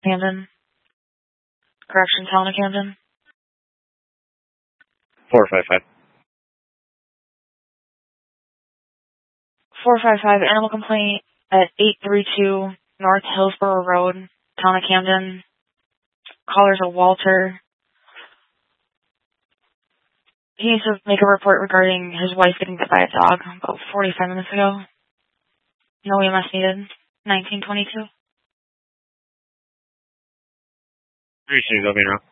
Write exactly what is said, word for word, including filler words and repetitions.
Camden. Correction, Town of Camden. four five five. four five five, animal complaint at eight three two North Hillsborough Road, Town of Camden. Caller's a Walter. He needs to make a report regarding his wife getting bit by a dog about forty-five minutes ago. No E M S needed. nineteen twenty-two. Appreciate it, Elvira.